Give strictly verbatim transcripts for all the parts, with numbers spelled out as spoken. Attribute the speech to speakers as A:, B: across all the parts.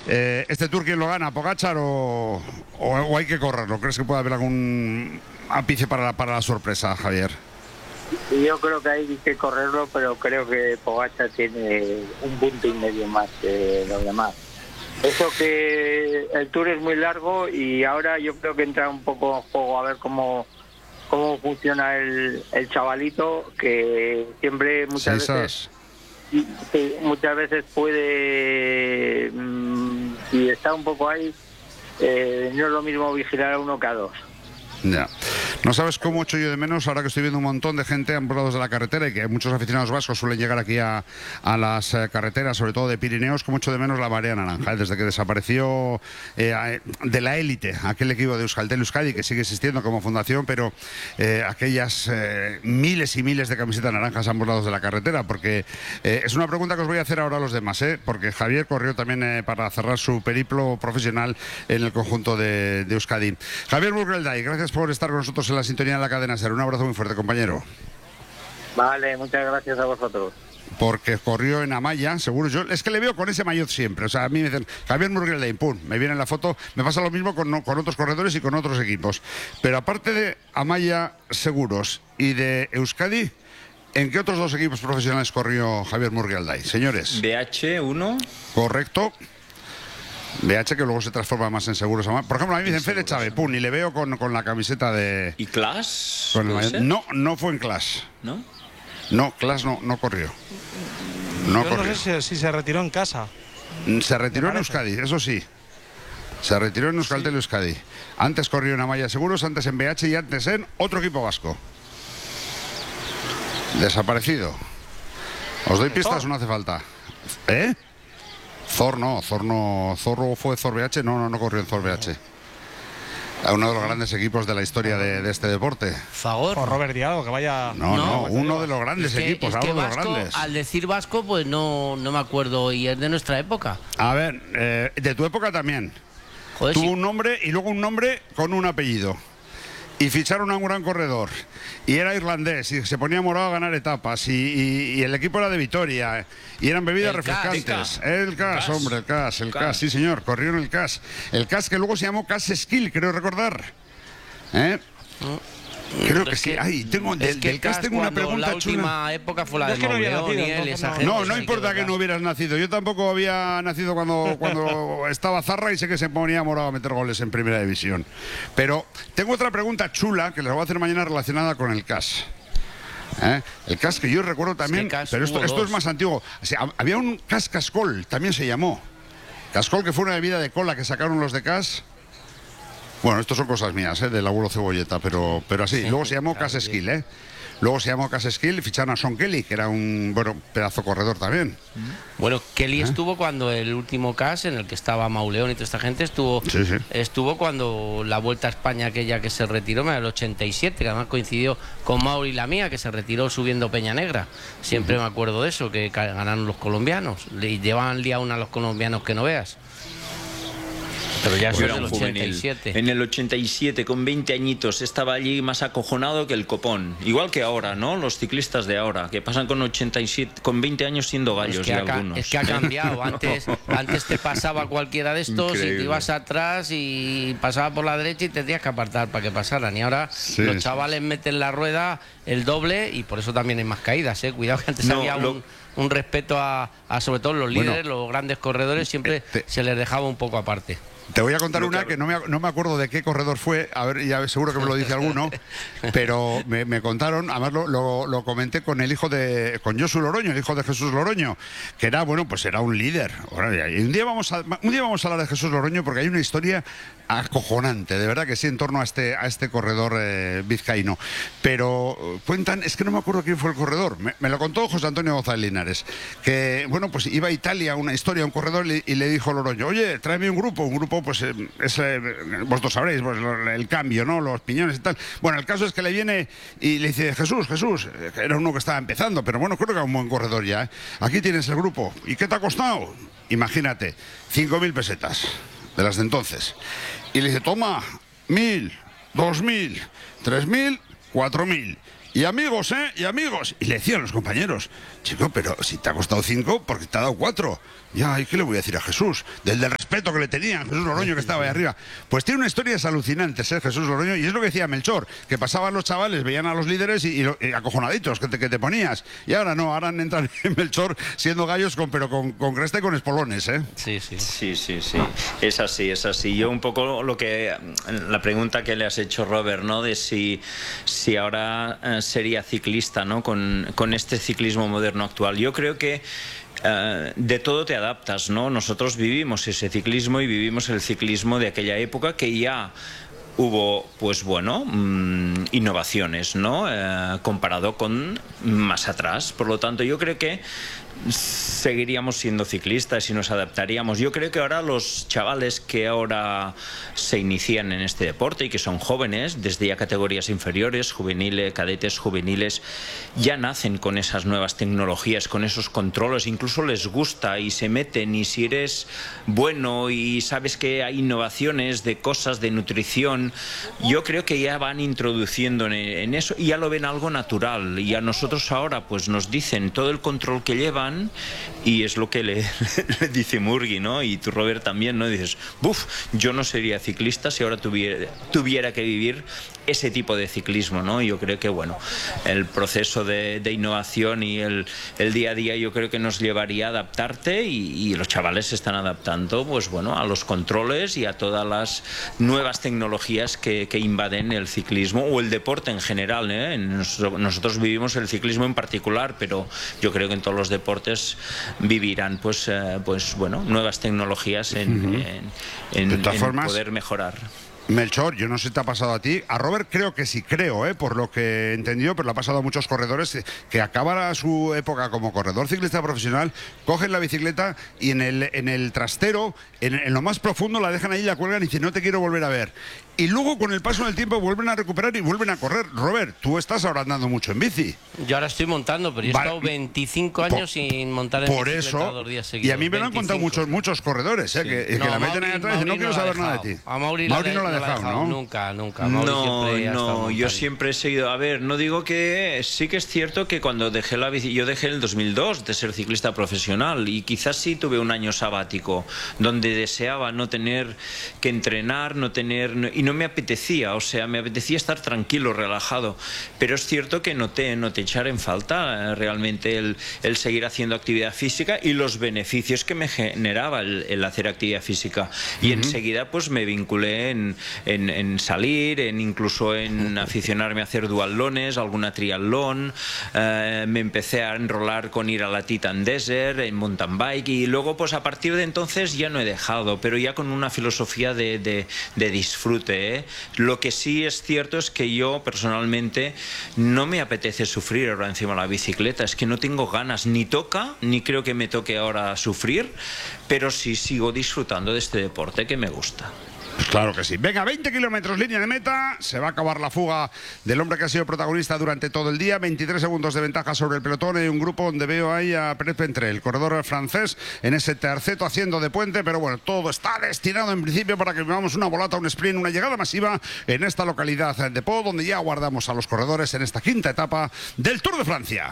A: Eh, ¿Este Tour quién lo gana? ¿Pogačar o, o, o hay que correrlo? ¿Crees que puede haber algún ápice para la, para la sorpresa, Javier?
B: Yo creo que hay que correrlo, pero creo que Pogačar tiene un punto y medio más que los demás. Eso que el Tour es muy largo y ahora yo creo que entra un poco en juego a ver cómo cómo funciona el, el chavalito, que siempre muchas
A: sí,
B: veces sí, muchas veces puede mmm, si está un poco ahí, eh, no es lo mismo vigilar a uno que a dos.
A: Ya. No sabes cómo echo yo de menos, ahora que estoy viendo un montón de gente a ambos lados de la carretera y que muchos aficionados vascos suelen llegar aquí a, a las eh, carreteras, sobre todo de Pirineos, cómo echo de menos la marea naranja, ¿eh? Desde que desapareció eh, de la élite, aquel equipo de Euskaltel Euskadi, que sigue existiendo como fundación, pero eh, aquellas eh, miles y miles de camisetas naranjas a ambos lados de la carretera, porque eh, es una pregunta que os voy a hacer ahora a los demás, ¿eh? Porque Javier corrió también eh, para cerrar su periplo profesional en el conjunto de, de Euskadi. Javier Burgelday, gracias por estar con nosotros en la sintonía de la cadena SER. Un abrazo muy fuerte, compañero.
B: Vale, muchas gracias a vosotros.
A: Porque corrió en Amaya, seguro. Yo es que le veo con ese maillot siempre. O sea, a mí me dicen, Javier Burgelday, pum, me viene en la foto. Me pasa lo mismo con, con otros corredores y con otros equipos. Pero aparte de Amaya Seguros y de Euskadi, ¿en qué otros dos equipos profesionales corrió Javier Burgelday, señores?
C: B H uno.
A: Correcto. B H, que luego se transforma más en Seguros. Por ejemplo, a mí me dicen Fede Chávez, pum, y le veo con, con la camiseta de...
C: ¿Y Clash?
A: Con el... No, no fue en Clash.
C: ¿No?
A: No, Clash no, no corrió. No
D: Yo
A: corrió.
D: no sé si, si se retiró en casa.
A: Se retiró en Euskadi, eso sí. Se retiró en Euskaltel Euskadi. Antes corrió en Amaya Seguros, antes en B H y antes en otro equipo vasco. Desaparecido. Os doy pistas o no hace falta. ¿Eh? Zor no, Zor no, Zorro fue Zor B H, no, no, no corrió en Zor B H. Uno de los grandes equipos de la historia de, de este deporte.
E: Fagor.
D: O Robert Diallo, que vaya...
A: No, no, no uno de los grandes
E: es que,
A: equipos,
E: es que
A: algo de
E: vasco,
A: los grandes.
E: al decir vasco, pues no, no me acuerdo, y es de nuestra época.
A: A ver, eh, de tu época también.
E: Joder,
A: Tuvo
E: sí.
A: un nombre y luego un nombre con un apellido. Y ficharon a un gran corredor. Y era irlandés y se ponía morado a ganar etapas. Y, y, y el equipo era de Vitoria. Y eran bebidas
E: El
A: refrescantes.
E: Cas.
A: El Cas,
C: Cas.
A: hombre, el Cas, el
C: Cas.
A: Cas, sí señor, corrió en el Cas. El Cas que luego se llamó Cas Skill, creo recordar. ¿Eh? Creo que
E: Es
A: sí.
E: que-
A: Ay, tengo,
E: es
A: del,
E: que
A: del Cas
E: Cas,
A: tengo una
E: cuando
A: pregunta
E: la
A: chula.
E: última época fue la
D: Yo
E: de
D: es que no había
E: Mauleón
D: nacido,
E: y él y
D: entonces
E: esa
D: no-
E: gente.
A: No,
E: sí
A: no
E: que
A: importa
E: es
A: que
E: verdad.
A: no hubieras nacido. Yo tampoco había nacido cuando, cuando estaba Zarra y sé que se ponía morado a meter goles en primera división. Pero tengo otra pregunta chula que les voy a hacer mañana relacionada con el Cas. ¿Eh? El Cas que yo recuerdo también,
E: Cas
A: pero esto,
E: hubo
A: esto es
E: dos.
A: más antiguo. O sea, había un Cas Cascol, también se llamó. Cascol, que fue una bebida de cola que sacaron los de Cas. Bueno, esto son cosas mías, ¿eh? Del abuelo Cebolleta, pero, pero así.
E: Sí,
A: Luego se llamó
E: claro,
A: Cas
E: sí.
A: Skill, ¿eh? Luego se llamó Cas Skill, ficharon a Sean Kelly, que era un, bueno, pedazo corredor también.
E: Bueno, Kelly
A: ¿Eh?
E: estuvo cuando el último cas en el que estaba Mauleón y toda esta gente estuvo
A: Sí, sí.
E: estuvo cuando la Vuelta a España aquella que se retiró en el ochenta y siete, que además coincidió con Mauri la mía, que se retiró subiendo Peña Negra. Siempre me acuerdo de eso, que ca- ganaron los colombianos. Le llevaban liado a los colombianos que no veas. Pero ya
C: Yo
E: soy
C: era
E: del
C: un
E: ochenta y
C: juvenil.
E: siete.
C: En el ochenta y siete, con veinte añitos, estaba allí más acojonado que el copón. Igual que ahora, ¿no? Los ciclistas de ahora, que pasan con ochenta y siete, con veinte años siendo gallos
E: Es que,
C: y
E: ha, ca-
C: algunos.
E: es que ha cambiado. Antes, antes te pasaba cualquiera de estos y
C: Increíble.
E: te ibas atrás y pasaba por la derecha y te tenías que apartar para que pasaran. Y ahora
A: Sí,
E: los
A: sí.
E: chavales meten la rueda el doble y por eso también hay más caídas. ¿eh? Cuidado que antes
C: No,
E: había
C: lo-
E: un, un respeto a, a sobre todo los
A: Bueno,
E: líderes, los grandes corredores, siempre
A: te-
E: se les dejaba un poco aparte.
A: Te voy a contar
C: Lo
A: una
C: que-
A: que no me, no me acuerdo de qué corredor fue, a ver, ya seguro que me lo dice alguno, pero me, me contaron, además lo, lo, lo comenté con el hijo de, con Josu Loroño, el hijo de Jesús Loroño, que era, bueno, pues era un líder. Y un día vamos a, un día vamos a hablar de Jesús Loroño porque hay una historia acojonante, de verdad que sí, en torno a este, a este corredor eh, vizcaíno. Pero eh, cuentan, es que no me acuerdo quién fue el corredor, me, me lo contó José Antonio González Linares, que, bueno, pues iba a Italia, una historia, un corredor, y, y le dijo Loroño, oye, tráeme un grupo, un grupo, pues, eh, es, eh, vosotros sabréis, pues, lo- el cambio, ¿no? Los piñones y tal. Bueno, el caso es que le viene y le dice, Jesús, Jesús, eh, que era uno que estaba empezando, pero bueno, creo que era un buen corredor ya, ¿eh? Aquí tienes el grupo. ¿Y qué te ha costado? Imagínate, cinco mil pesetas, de las de entonces. Y le dice, toma, mil, dos mil, tres mil, cuatro mil. Y amigos, ¿eh? Y amigos. Y le decían los compañeros, chico, pero si te ha costado cinco, porque te ha dado cuatro. Ya, ¿y qué le voy a decir a Jesús? Del del respeto. respeto que le tenían, Jesús Loroño, que estaba ahí arriba. Pues tiene unas historias alucinantes, ¿eh? Jesús Loroño, y es lo que decía Melchor, que pasaban los chavales, veían a los líderes y, y, lo, y acojonaditos que te, que te ponías. Y ahora no, ahora entran en Melchor siendo gallos, con, pero con, con cresta y con espolones, ¿eh?
E: Sí, sí.
C: Sí, sí, sí. Es así, es así. Yo un poco lo que... La pregunta que le has hecho, Robert, ¿no? De si, si ahora eh, sería ciclista, ¿no? Con, con este ciclismo moderno actual. Yo creo que Uh, de todo te adaptas, ¿no? Nosotros vivimos ese ciclismo y vivimos el ciclismo de aquella época que ya hubo, pues bueno, mmm, innovaciones, ¿no? Uh, comparado con más atrás. Por lo tanto, yo creo que seguiríamos siendo ciclistas y nos adaptaríamos. Yo creo que ahora los chavales que ahora se inician en este deporte y que son jóvenes, desde ya categorías inferiores, juveniles, cadetes, juveniles, ya nacen con esas nuevas tecnologías, con esos controles, incluso les gusta y se meten, y si eres bueno y sabes que hay innovaciones de cosas de nutrición, yo creo que ya van introduciendo en, en eso y ya lo ven algo natural, y a nosotros ahora pues nos dicen todo el control que llevan. Y es lo que le, le dice Murgui, ¿no? Y tú, Robert, también, ¿no? Dices, buf, yo no sería ciclista si ahora tuviera, tuviera que vivir ese tipo de ciclismo, ¿no? Yo creo que, bueno, el proceso de, de innovación y el, el día a día yo creo que nos llevaría a adaptarte, y, y los chavales se están adaptando, pues bueno, a los controles y a todas las nuevas tecnologías que, que invaden el ciclismo o el deporte en general, ¿eh? Nosotros, nosotros vivimos el ciclismo en particular, pero yo creo que en todos los deportes vivirán pues, eh, pues bueno, nuevas tecnologías en, uh-huh. en, en,
A: de todas
C: en
A: formas,
C: poder mejorar.
A: Melchor, yo no sé si te ha pasado a ti, a Robert creo que sí, creo, ¿eh? Por lo que he entendido, pero le ha pasado a muchos corredores que acaban su época como corredor ciclista profesional, cogen la bicicleta y en el, en el trastero, en, en lo más profundo, la dejan ahí, la cuelgan y dicen, no te quiero volver a ver. Y luego con el paso del tiempo vuelven a recuperar y vuelven a correr. Robert, tú estás ahora andando mucho en bici.
E: Yo ahora estoy montando, pero yo he
A: vale.
E: estado veinticinco años por, sin montar en
A: por
E: bicicleta
A: eso,
E: dos días seguidos.
A: Y a mí me lo han contado muchos, muchos corredores, ¿eh? Sí. Que, no, que la meten ahí atrás y dicen, no quiero saber nada de ti.
E: A Mauri,
A: Mauri no lo ha
E: no
A: dejado, ¿no?
E: Nunca, nunca. Mauri
C: no,
E: siempre
C: no, yo siempre he seguido. A ver, no digo que... Sí que es cierto que cuando dejé la bici... Yo dejé en el dos mil dos de ser ciclista profesional, y quizás sí tuve un año sabático donde deseaba no tener que entrenar, no tener... Y no me apetecía. O sea, me apetecía estar tranquilo, relajado, pero es cierto que noté, noté echar en falta eh, realmente el, el seguir haciendo actividad física y los beneficios que me generaba el, el hacer actividad física, y uh-huh. enseguida pues me vinculé en, en, en salir, en incluso en aficionarme a hacer duatlones, alguna triatlón, eh, me empecé a enrolar con ir a la Titan Desert, en mountain bike, y luego pues a partir de entonces ya no he dejado, pero ya con una filosofía de, de, de disfrute, ¿eh? Lo que sí es cierto es que yo personalmente no me apetece sufrir ahora encima de la bicicleta, es que no tengo ganas, ni toca, ni creo que me toque ahora sufrir, pero sí sigo disfrutando de este deporte que me gusta.
A: Pues claro que sí. Venga, veinte kilómetros, línea de meta. Se va a acabar la fuga del hombre que ha sido protagonista durante todo el día. veintitrés segundos de ventaja sobre el pelotón. Hay un grupo donde veo ahí a Pérez Pentré, el corredor francés, en ese terceto haciendo de puente. Pero bueno, todo está destinado en principio para que vivamos una volata, un sprint, una llegada masiva en esta localidad de Pau, donde ya aguardamos a los corredores en esta quinta etapa del Tour de Francia.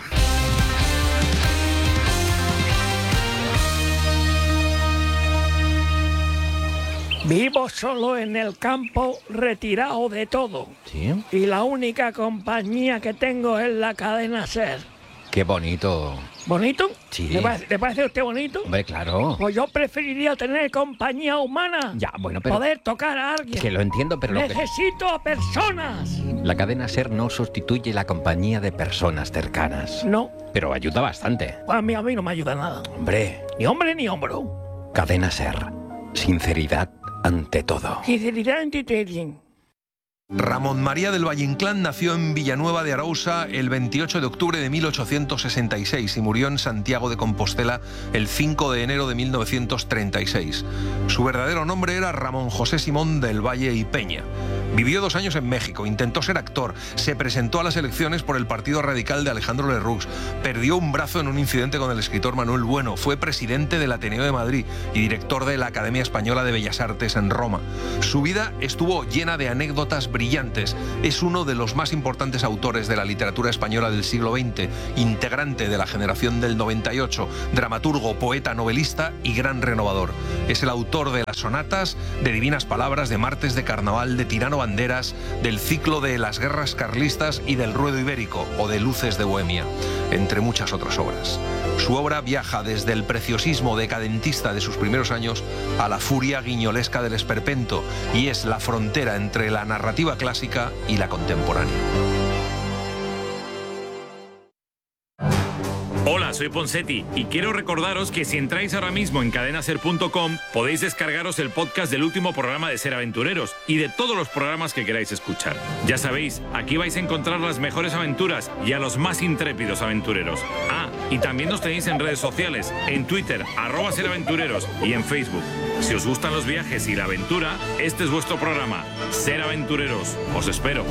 F: Vivo solo en el campo, retirado de todo.
G: ¿Sí?
F: Y la única compañía que tengo es la cadena SER.
G: Qué bonito.
F: ¿Bonito?
G: Sí.
F: ¿Le parece, ¿le parece a usted bonito?
G: Hombre, claro.
F: Pues yo preferiría tener compañía humana.
G: Ya, bueno, pero...
F: Poder tocar a alguien.
G: Que lo entiendo, pero...
F: Necesito
G: lo que...
F: a personas.
G: La cadena SER no sustituye la compañía de personas cercanas.
F: No.
G: Pero ayuda bastante.
F: A mí, a mí no me ayuda nada.
G: Hombre.
F: Ni hombre ni hombro.
G: Cadena SER. Sinceridad ante todo.
F: Sinceridad ante todo.
H: Ramón María del Valle Inclán nació en Villanueva de Arousa el veintiocho de octubre de mil ochocientos sesenta y seis y murió en Santiago de Compostela el cinco de enero de mil novecientos treinta y seis. Su verdadero nombre era Ramón José Simón del Valle y Peña. Vivió dos años en México, intentó ser actor, se presentó a las elecciones por el Partido Radical de Alejandro Lerroux, perdió un brazo en un incidente con el escritor Manuel Bueno, fue presidente del Ateneo de Madrid y director de la Academia Española de Bellas Artes en Roma. Su vida estuvo llena de anécdotas brillantes. Es uno de los más importantes autores de la literatura española del siglo veinte, integrante de la generación del noventa y ocho, dramaturgo, poeta, novelista y gran renovador. Es el autor autor de las sonatas, de Divinas Palabras, de Martes de Carnaval, de Tirano Banderas, del ciclo de las guerras carlistas y del Ruedo Ibérico o de Luces de Bohemia, entre muchas otras obras. Su obra viaja desde el preciosismo decadentista de sus primeros años a la furia guiñolesca del esperpento y es la frontera entre la narrativa clásica y la contemporánea.
I: Hola, soy Ponseti y quiero recordaros que si entráis ahora mismo en cadena ser punto com podéis descargaros el podcast del último programa de Ser Aventureros y de todos los programas que queráis escuchar. Ya sabéis, aquí vais a encontrar las mejores aventuras y a los más intrépidos aventureros. Ah, y también nos tenéis en redes sociales, en Twitter, arroba Ser Aventureros y en Facebook. Si os gustan los viajes y la aventura, este es vuestro programa, Ser Aventureros. Os espero.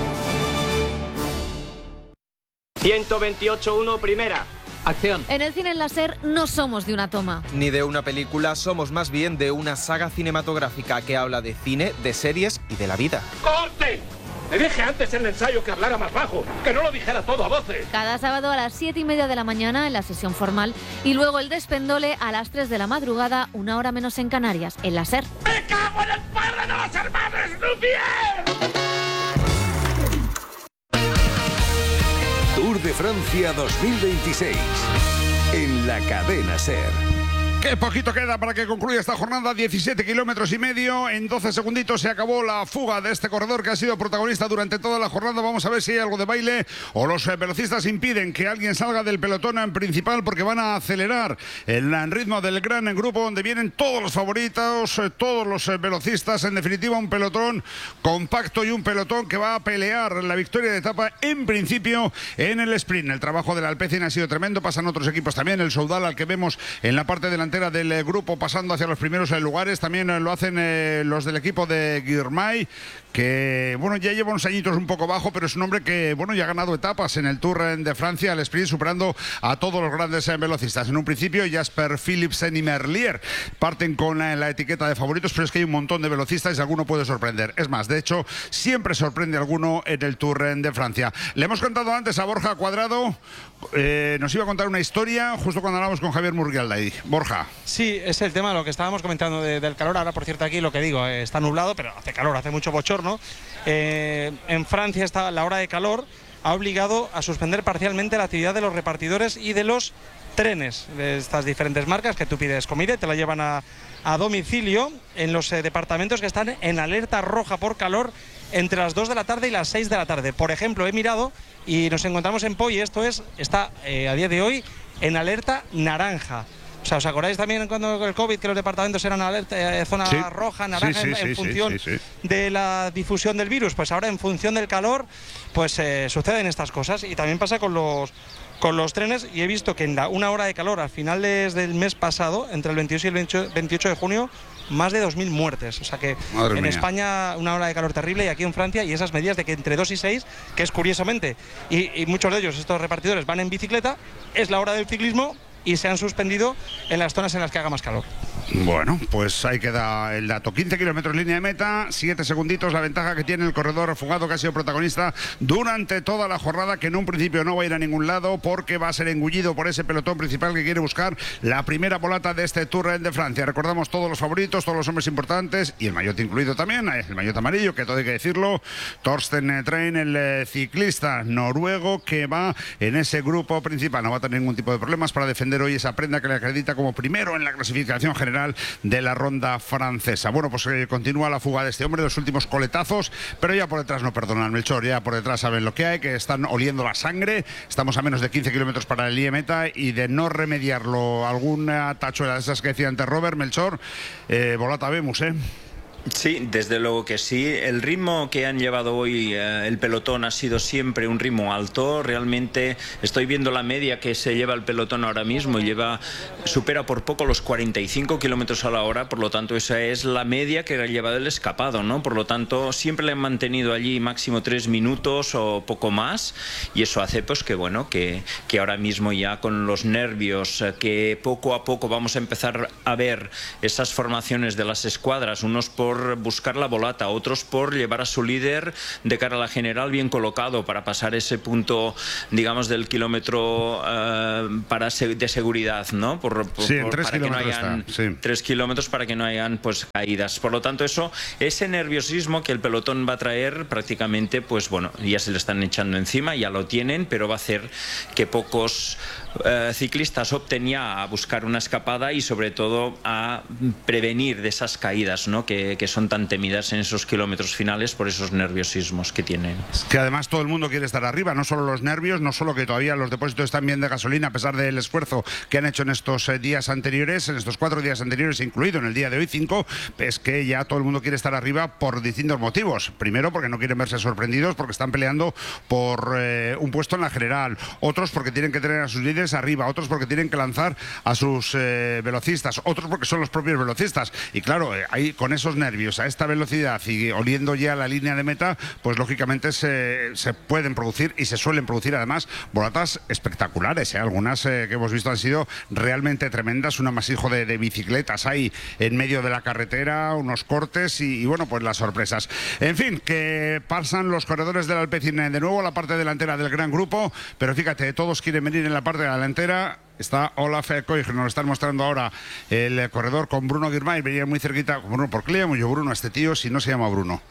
J: ciento veintiocho punto uno, primera. Acción.
K: En el cine en la SER no somos de una toma.
L: Ni de una película, somos más bien de una saga cinematográfica que habla de cine, de series y de la vida.
M: ¡Corte! Le dije antes en el ensayo que hablara más bajo, que no lo dijera todo a voces.
K: Cada sábado a las siete y media de la mañana en la sesión formal y luego el despendole a las tres de la madrugada, una hora menos en Canarias, en la SER.
M: ¡Me cago en el padre de los hermanos Lumière!
N: Tour de Francia dos mil veintiséis en la cadena SER.
A: Qué poquito queda para que concluya esta jornada, diecisiete kilómetros y medio. En doce segunditos se acabó la fuga de este corredor que ha sido protagonista durante toda la jornada. Vamos a ver si hay algo de baile o los eh, velocistas impiden que alguien salga del pelotón en principal porque van a acelerar el ritmo del gran grupo donde vienen todos los favoritos, eh, todos los eh, velocistas. En definitiva, un pelotón compacto y un pelotón que va a pelear la victoria de etapa en principio en el sprint. El trabajo del Alpecin ha sido tremendo. Pasan otros equipos también. El Soudal, al que vemos en la parte delantera del eh, grupo pasando hacia los primeros eh, lugares. También eh, lo hacen eh, los del equipo de Girmay, que bueno, ya lleva unos añitos un poco bajo, pero es un hombre que bueno, ya ha ganado etapas en el Tour eh, de Francia, al sprint, superando a todos los grandes eh, velocistas. En un principio, Jasper Philipsen y Merlier parten con eh, la etiqueta de favoritos, pero es que hay un montón de velocistas y alguno puede sorprender. Es más, de hecho, siempre sorprende alguno en el Tour eh, de Francia. Le hemos contado antes a Borja Cuadrado, eh, nos iba a contar una historia justo cuando hablamos con Javier Murrialday. Borja.
D: Sí, es el tema de lo que estábamos comentando de, del calor. Ahora, por cierto, aquí lo que digo, eh, está nublado, pero hace calor, hace mucho bochorno. Eh, en Francia está la hora de calor, ha obligado a suspender parcialmente la actividad de los repartidores y de los trenes de estas diferentes marcas que tú pides comida y te la llevan a, a domicilio en los eh, departamentos que están en alerta roja por calor entre las dos de la tarde y las seis de la tarde. Por ejemplo, he mirado y nos encontramos en Pau y esto es, está eh, a día de hoy en alerta naranja. O sea, ¿os acordáis también cuando el COVID que los departamentos eran alerta, eh, zona
A: sí.
D: roja, naranja,
A: sí, sí,
D: en, en
A: sí,
D: función
A: sí, sí.
D: de la difusión del virus? Pues ahora en función del calor, pues eh, suceden estas cosas. Y también pasa con los, con los trenes. Y he visto que en la, una hora de calor a finales del mes pasado, entre el veintiocho y el veintiocho de junio, más de dos mil muertes. O sea que
A: Madre
D: en
A: mía.
D: España una ola de calor terrible y aquí en Francia, y esas medidas de que entre dos y seis, que es curiosamente, y, y muchos de ellos, estos repartidores, van en bicicleta, es la hora del ciclismo y se han suspendido en las zonas en las que haga más calor.
A: Bueno, pues ahí queda el dato. quince kilómetros línea de meta, siete segunditos la ventaja que tiene el corredor fugado que ha sido protagonista durante toda la jornada, que en un principio no va a ir a ningún lado porque va a ser engullido por ese pelotón principal que quiere buscar la primera volata de este Tour de Francia. Recordamos todos los favoritos, todos los hombres importantes y el maillot incluido también, el maillot amarillo, que todo hay que decirlo, Torsten Trein, el eh, ciclista noruego que va en ese grupo principal. No va a tener ningún tipo de problemas para defender hoy esa prenda que le acredita como primero en la clasificación general de la ronda francesa. Bueno, pues eh, continúa la fuga de este hombre, los últimos coletazos, pero ya por detrás no perdonan, Melchor, ya por detrás saben lo que hay, que están oliendo la sangre. Estamos a menos de quince kilómetros para el límite meta y de no remediarlo alguna tachuela de esas que decía antes Robert, Melchor, eh, volata vemos, ¿eh?
C: Sí, desde luego que sí. El ritmo que han llevado hoy eh, el pelotón ha sido siempre un ritmo alto. Realmente estoy viendo la media que se lleva el pelotón ahora mismo y lleva, supera por poco los cuarenta y cinco kilómetros a la hora. Por lo tanto, esa es la media que ha llevado el escapado, ¿no? Por lo tanto, siempre le han mantenido allí máximo tres minutos o poco más. Y eso hace pues que, bueno, que, que ahora mismo ya con los nervios, eh, que poco a poco vamos a empezar a ver esas formaciones de las escuadras, unos por por buscar la volata, otros por llevar a su líder de cara a la general bien colocado para pasar ese punto, digamos, del kilómetro uh, para se de seguridad, ¿no? Por, por,
A: sí, en
C: por,
A: tres
C: para que no
A: kilómetros
C: hayan
A: está, sí.
C: tres kilómetros para que no hayan pues caídas. Por lo tanto, eso, ese nerviosismo que el pelotón va a traer prácticamente, pues bueno, ya se le están echando encima, ya lo tienen, pero va a hacer que pocos uh, ciclistas opten ya a buscar una escapada y sobre todo a prevenir de esas caídas, ¿no? que, que son tan temidas en esos kilómetros finales por esos nerviosismos que tienen.
A: Que además todo el mundo quiere estar arriba, no solo los nervios, no solo que todavía los depósitos están bien de gasolina a pesar del esfuerzo que han hecho en estos eh, días anteriores, en estos cuatro días anteriores, incluido en el día de hoy cinco, es que ya todo el mundo quiere estar arriba por distintos motivos. Primero porque no quieren verse sorprendidos, porque están peleando por eh, un puesto en la general, otros porque tienen que tener a sus líderes arriba, otros porque tienen que lanzar a sus eh, velocistas, otros porque son los propios velocistas. Y claro, eh, ahí con esos nervios, a esta velocidad y oliendo ya la línea de meta, pues lógicamente se, se pueden producir y se suelen producir además volatas espectaculares, ¿eh? Algunas eh, que hemos visto han sido realmente tremendas, un amasijo de, de bicicletas ahí en medio de la carretera, unos cortes y, y bueno, pues las sorpresas. En fin, que pasan los corredores del Alpecin de nuevo a la parte delantera del gran grupo, pero fíjate, todos quieren venir en la parte delantera. Está Olaf Koig, nos lo están mostrando ahora el corredor con Bruno Girmay, venía muy cerquita. Bruno, ¿por qué le llamo yo Bruno a este tío si no se llama Bruno?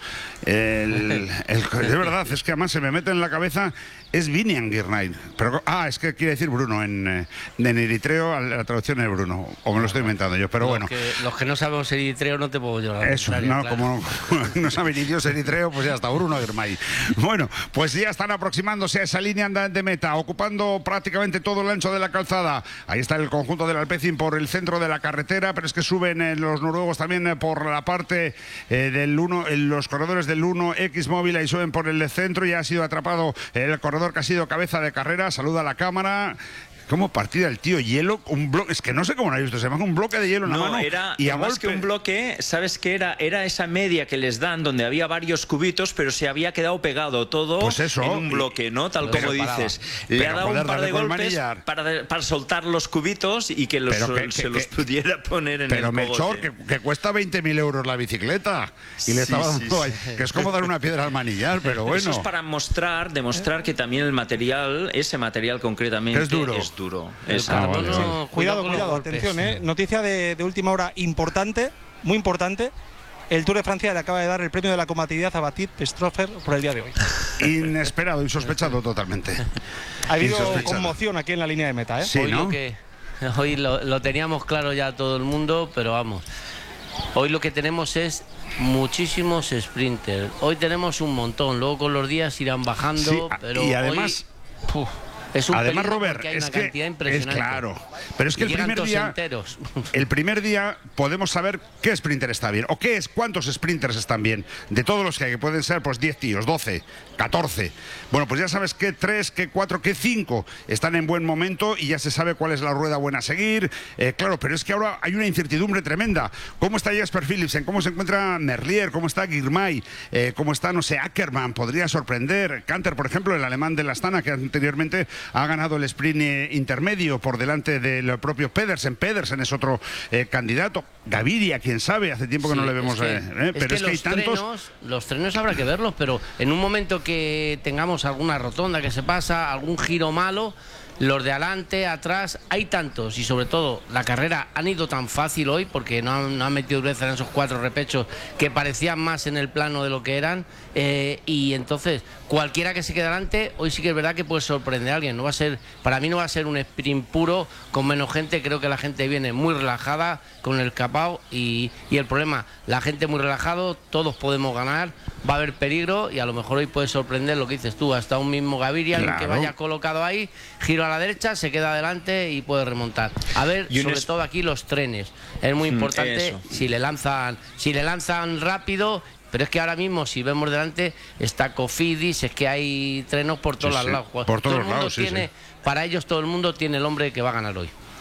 A: El, el, de verdad, es que además se me mete en la cabeza, es Vinian Girmay. Pero, ah, es que quiere decir Bruno, en, en eritreo la traducción es Bruno, o me lo estoy inventando yo, pero
E: los
A: bueno.
E: Que, los que no sabemos eritreo no te puedo llorar.
A: Eso, no, claro. Como no saben idiomas eritreo, pues ya está, Bruno Girmay. Bueno, pues ya están aproximándose a esa línea de meta, ocupando prácticamente todo el ancho de la calzada. Ahí está el conjunto del Alpecin por el centro de la carretera, pero es que suben eh, los noruegos también eh, por la parte eh, del uno, eh, los corredores del uno X móvil, ahí suben por el centro y ha sido atrapado el corredor que ha sido cabeza de carrera. Saluda a la cámara. ¿Cómo partida el tío? Hielo, un bloque, es que no sé cómo lo ha visto, se llama un bloque de hielo en
C: no,
A: la mano.
C: Era,
A: y a
C: más
A: golpe...
C: que un bloque, ¿sabes qué era? Era esa media que les dan donde había varios cubitos, pero se había quedado pegado todo
A: pues eso,
C: en un bloque, ¿no? Tal como dices. Le ha dado un par de golpes para, para soltar los cubitos y que, los, que, se que, los pudiera poner en
A: pero
C: el
A: Pero Melchor, que, que cuesta veinte mil euros la bicicleta. Y sí, le estaba dando sí, sí. Que es como dar una piedra al manillar, pero bueno.
C: Eso es para mostrar, demostrar que también el material, ese material concretamente,
A: es duro.
C: Es duro. Exacto.
D: Ah, vale, no, sí. Cuidado, cuidado, atención, ¿eh? Noticia de, de última hora importante, muy importante. El Tour de Francia le acaba de dar el premio de la combatividad a Baptiste Pestropher por el día de hoy.
A: Inesperado, insospechado totalmente.
D: Ha habido conmoción aquí en la línea de meta, ¿eh?
E: Sí, hoy, ¿no? lo que, hoy lo, lo teníamos claro ya todo el mundo, pero vamos. Hoy lo que tenemos es muchísimos sprinters. Hoy tenemos un montón. Luego con los días irán bajando,
A: sí,
E: pero
A: y además...
E: Hoy, uf, es un
A: Además, Robert,
E: hay
A: es
E: una
A: que
E: cantidad impresionante.
A: Es claro, pero es que el primer día,
E: enteros.
A: el primer día podemos saber qué sprinter está bien o qué es, cuántos sprinters están bien. De todos los que hay, que pueden ser pues diez tíos, doce, catorce. Bueno, pues ya sabes que tres, que cuatro, que cinco están en buen momento y ya se sabe cuál es la rueda buena a seguir. Eh, claro, pero es que ahora hay una incertidumbre tremenda. ¿Cómo está Jasper Philipsen? ¿Cómo se encuentra Merlier? ¿Cómo está Girmay? Eh, ¿Cómo está, no sé, Ackermann? Podría sorprender. Canter, por ejemplo, el alemán de la Astana, que anteriormente ha ganado el sprint intermedio por delante del propio Pedersen. Pedersen es otro eh, candidato. Gaviria, quién sabe, hace tiempo que sí, no le vemos.
E: Es que,
A: eh, eh, pero
E: es que,
A: es que hay
E: los
A: tantos.
E: Trenos, los trenos habrá que verlos, pero en un momento que tengamos alguna rotonda que se pasa, algún giro malo, los de adelante, atrás, hay tantos y sobre todo la carrera han ido tan fácil hoy porque no han, no han metido dureza en esos cuatro repechos que parecían más en el plano de lo que eran eh, y entonces cualquiera que se quede adelante hoy sí que es verdad que puede sorprender a alguien. No va a ser, para mí no va a ser un sprint puro con menos gente. Creo que la gente viene muy relajada con el escapado y, y el problema, la gente muy relajado, todos podemos ganar, va a haber peligro y a lo mejor hoy puede sorprender lo que dices tú, hasta un mismo Gaviria, claro, que vaya colocado ahí, giro a la derecha, se queda adelante y puede remontar. A ver, sobre es... todo aquí los trenes, es muy importante mm, si le lanzan, si le lanzan rápido. Pero es que ahora mismo, si vemos delante, está Cofidis, es que hay trenos por todos sí, los
A: sí.
E: lados.
A: Por todos
E: todo el
A: los
E: mundo
A: lados,
E: tiene,
A: sí, sí.
E: Para ellos todo el mundo tiene el hombre que va a ganar hoy.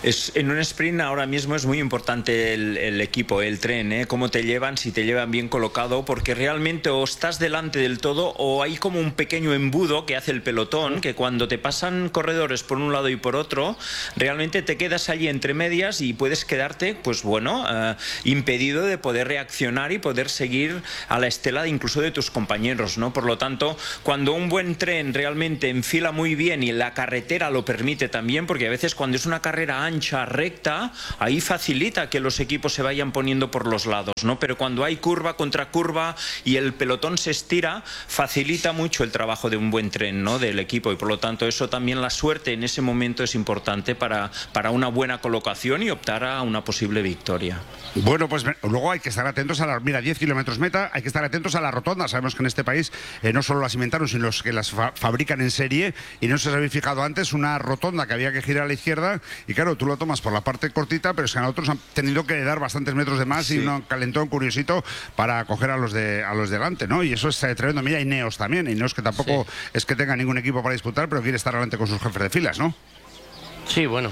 C: Es, en un sprint ahora mismo es muy importante el, el equipo, el tren, ¿eh? Cómo te llevan, si te llevan bien colocado, porque realmente o estás delante del todo o hay como un pequeño embudo que hace el pelotón, que cuando te pasan corredores por un lado y por otro, realmente te quedas allí entre medias y puedes quedarte, pues bueno, eh, impedido de poder reaccionar y poder seguir a la estela de incluso de tus compañeros, ¿no? Por lo tanto, cuando un buen tren realmente enfila muy bien y la carretera lo permite también, porque a veces cuando es una carrera ancha, recta, ahí facilita que los equipos se vayan poniendo por los lados, ¿no? Pero cuando hay curva contra curva y el pelotón se estira, facilita mucho el trabajo de un buen tren, ¿no? Del equipo, y por lo tanto eso también, la suerte en ese momento es importante para, para una buena colocación y optar a una posible victoria.
A: Bueno, pues luego hay que estar atentos a la... Mira, diez kilómetros meta, hay que estar atentos a la rotonda. Sabemos que en este país eh, no solo las inventaron, sino los que las fa fabrican en serie, y no sé si os habéis fijado antes, una rotonda que había que girar a la izquierda, y claro, tú lo tomas por la parte cortita, pero es que a otros han tenido que dar bastantes metros de más, sí. Y un calentón curiosito para coger a los de a los delante, ¿no? Y eso es eh, tremendo. Mira, Ineos también, Ineos que tampoco sí. es que tenga ningún equipo para disputar, pero quiere estar adelante con sus jefes de filas, ¿no?
E: Sí, bueno.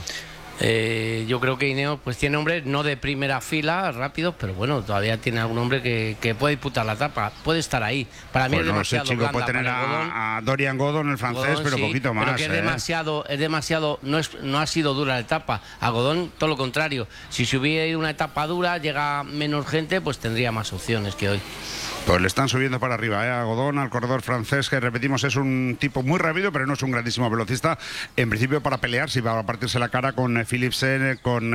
E: Eh, yo creo que Ineos pues tiene hombres no de primera fila rápidos, pero bueno, todavía tiene algún hombre que, que puede disputar la etapa, puede estar ahí. Para mí pues es demasiado
A: no sé, chico, puede tener a, a Dorian Godon, el francés, Godon, pero sí, poquito más.
E: Pero que es
A: ¿eh?
E: demasiado, es demasiado, no es, no ha sido dura la etapa. A Godon todo lo contrario. Si se hubiera ido una etapa dura, llega menos gente, pues tendría más opciones que hoy.
A: Pues le están subiendo para arriba, ¿eh? A Godon, al corredor francés, que repetimos es un tipo muy rápido, pero no es un grandísimo velocista. En principio para pelear, si va a partirse la cara con eh, Philipsen, con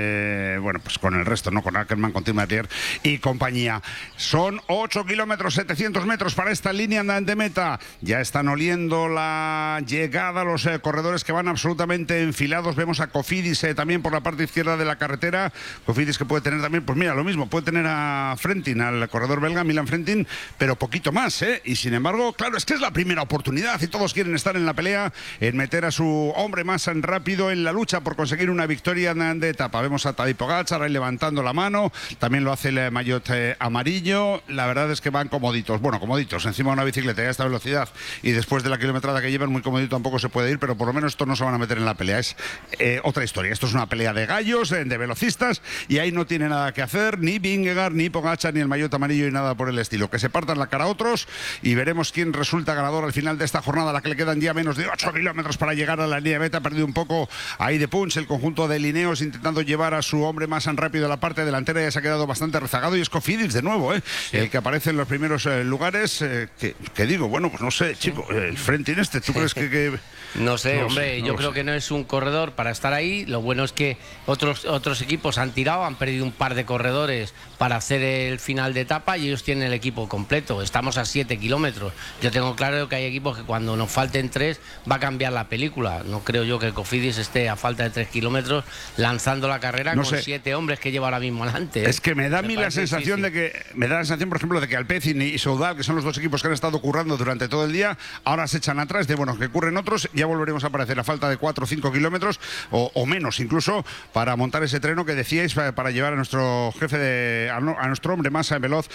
A: eh, bueno, pues con el resto, ¿no? Con Ackermann, con Timatier y compañía. Son ocho kilómetros, setecientos metros para esta línea de meta. Ya están oliendo la llegada los eh, corredores que van absolutamente enfilados. Vemos a Cofidis eh, también por la parte izquierda de la carretera. Cofidis que puede tener también, pues mira, lo mismo, puede tener a Frentin, al corredor belga, Milan Frentin, pero poquito más, ¿eh? Y sin embargo, claro, es que es la primera oportunidad y todos quieren estar en la pelea, en meter a su hombre más rápido en la lucha por conseguir una victoria de etapa. Vemos a Tadej Pogačar ahí levantando la mano, también lo hace el maillot eh, amarillo. La verdad es que van comoditos, bueno, comoditos, encima de una bicicleta a esta velocidad y después de la kilometrada que llevan, muy comodito tampoco se puede ir, pero por lo menos estos no se van a meter en la pelea. Es eh, otra historia, esto es una pelea de gallos, eh, de velocistas, y ahí no tiene nada que hacer ni Vingegaard, ni Pogačar, ni el maillot amarillo y nada por el estilo. Que se partan la cara a otros y veremos quién resulta ganador al final de esta jornada, a la que le quedan ya menos de ocho kilómetros para llegar a la línea de meta. Ha perdido un poco ahí de punch el conjunto de Ineos, intentando llevar a su hombre más rápido a la parte delantera. Ya se ha quedado bastante rezagado y es Cofidis de nuevo, ¿eh? Sí. El que aparece en los primeros eh, lugares. Eh, que, que digo, bueno, pues no sé, chico, el Frentin este, ¿tú crees que...? que...
E: No sé, no
A: sé,
E: hombre,
A: no
E: yo creo
A: sé.
E: que no es un corredor para estar ahí. Lo bueno es que otros, otros equipos han tirado, han perdido un par de corredores para hacer el final de etapa y ellos tienen el equipo completo. Estamos a siete kilómetros. Yo tengo claro que hay equipos que cuando nos falten tres va a cambiar la película. No creo yo que Cofidis esté a falta de tres kilómetros lanzando la carrera
A: no
E: con
A: sé.
E: siete hombres que lleva ahora mismo adelante. ¿eh?
A: Es que me da a mí la sensación
E: difícil.
A: de que, me da la sensación, por ejemplo, de que Alpecin y Soudal, que son los dos equipos que han estado currando durante todo el día, ahora se echan atrás de, bueno, que curren otros, ya volveremos a aparecer a falta de cuatro o cinco kilómetros o, o menos incluso para montar ese treno que decíais, para, para llevar a nuestro jefe de, a, a nuestro hombre más veloz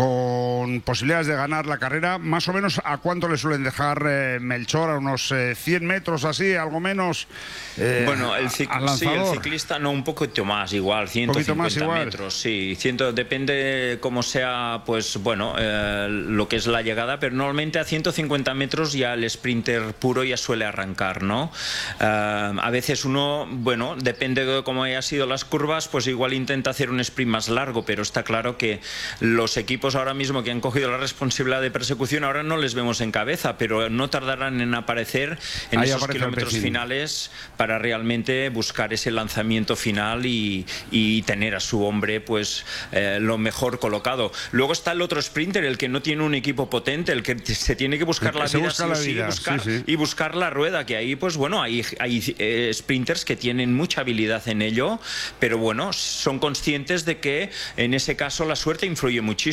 A: con posibilidades de ganar la carrera. Más o menos a cuánto le suelen dejar eh, Melchor, a unos eh, cien metros así, algo menos. Eh,
C: bueno, el, cic sí, el ciclista no, un poquito más, igual, ciento cincuenta más igual. metros, sí, ciento, depende cómo sea, pues bueno, eh, lo que es la llegada, pero normalmente a ciento cincuenta metros ya el sprinter puro ya suele arrancar, ¿no? Eh, a veces uno, bueno, depende de cómo hayan sido las curvas, pues igual intenta hacer un sprint más largo, pero está claro que los equipos ahora mismo que han cogido la responsabilidad de persecución ahora no les vemos en cabeza, pero no tardarán en aparecer en Ahí esos kilómetros finales para realmente buscar ese lanzamiento final y, y tener a su hombre pues eh, lo mejor colocado. Luego está el otro sprinter, el que no tiene un equipo potente, el que se tiene que buscar la vida, sí, la sí, vida. Buscar, sí, sí. y buscar la rueda, que ahí pues bueno, hay, hay eh, sprinters que tienen mucha habilidad en ello, pero bueno, son conscientes de que en ese caso la suerte influye muchísimo, ¿no?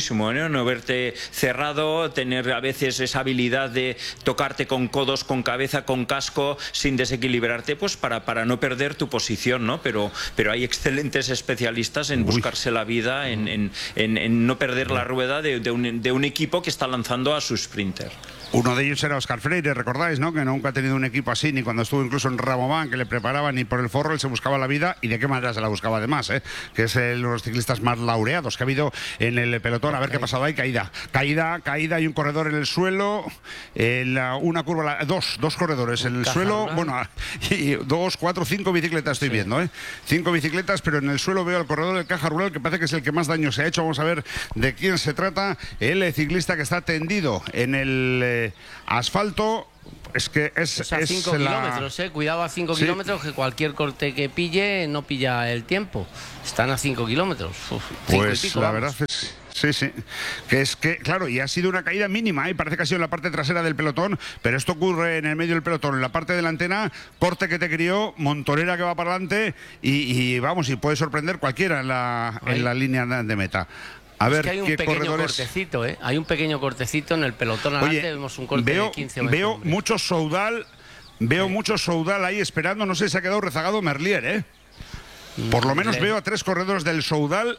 C: ¿no? No verte cerrado, tener a veces esa habilidad de tocarte con codos, con cabeza, con casco, sin desequilibrarte, pues para, para no perder tu posición, ¿no? Pero, pero hay excelentes especialistas en buscarse la vida, en, en, en, en no perder la rueda de, de, un, de un equipo que está lanzando a su sprinter.
A: Uno de ellos era Óscar Freire, recordáis, ¿no? Que nunca ha tenido un equipo así, ni cuando estuvo incluso en Rabobank, que le preparaban ni por el forro, él se buscaba la vida, y de qué manera se la buscaba además, ¿eh? Que es el, uno de los ciclistas más laureados que ha habido en el pelotón. A ver qué ha pasado ahí, caída, caída, caída, y un corredor en el suelo, en la, una curva, dos, dos corredores en el
E: Caja
A: suelo,
E: rural.
A: bueno, y dos, cuatro, cinco bicicletas estoy sí. viendo, ¿eh? Cinco bicicletas, pero en el suelo veo al corredor del Caja Rural, que parece que es el que más daño se ha hecho. Vamos a ver de quién se trata, el ciclista que está tendido en el eh, asfalto. Es que es,
E: es a
A: es
E: cinco
A: la...
E: kilómetros, ¿eh? Cuidado a cinco
A: sí.
E: kilómetros, que cualquier corte que pille no pilla el tiempo. Están a cinco kilómetros. Uf, cinco
A: pues
E: y pico,
A: la
E: vamos.
A: verdad es... Sí, sí, que es que, claro, y ha sido una caída mínima, ¿eh? Parece que ha sido en la parte trasera del pelotón, pero esto ocurre en el medio del pelotón, en la parte delantera, corte que te crió, montonera que va para adelante, y, y vamos, y puede sorprender cualquiera en la, en la línea de meta. A
E: es
A: ver,
E: que hay un
A: ¿qué
E: pequeño
A: corredores?
E: cortecito, ¿eh? Hay un pequeño cortecito en el pelotón adelante.
A: Oye,
E: vemos un corte
A: veo,
E: de quince metros.
A: Veo mucho Soudal, veo sí. mucho Soudal ahí esperando, no sé si se ha quedado rezagado Merlier, ¿eh? Por lo menos
E: Le...
A: veo a tres corredores del Soudal